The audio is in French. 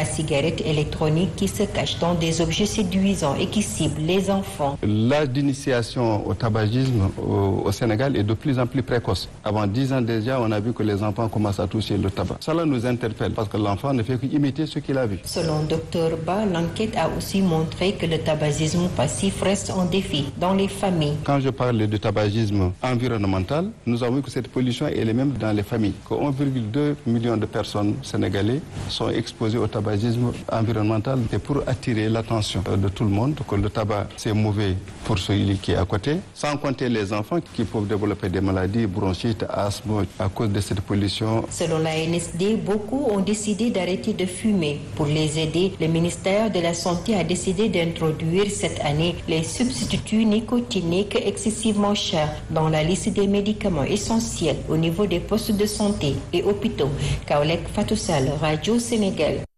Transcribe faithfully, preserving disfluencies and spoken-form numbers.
la cigarette électronique qui se cache dans des objets séduisants et qui cible les enfants. L'âge d'initiation au tabagisme au, au Sénégal est de plus en plus précoce. Avant dix ans déjà, on a vu que les enfants commencent à toucher le tabac. Cela nous interpelle parce que l'enfant ne fait qu'imiter ce qu'il a vu. Selon docteur Ba, l'enquête a aussi montré que le tabagisme passif reste un défi dans les familles. Quand je parle de tabagisme environnemental, nous avons vu que cette pollution est la même dans les familles. Que un virgule deux million de personnes sénégalaises sont exposées au tabagisme environnemental. C'est pour attirer l'attention de tout le monde que le tabac c'est mauvais pour celui qui est à côté, sans compter les enfants qui peuvent développer des maladies, bronchites, asthme à cause de cette pollution. Selon la N S D, beaucoup ont décidé d'arrêter de fumer. Pour les aider, le ministère de la Santé a décidé d'introduire cette année les substituts nicotiniques excessivement chers dans la liste des médicaments essentiels au niveau des postes de santé et hôpitaux. Kaolek Fatou Sall, Radio Sénégal.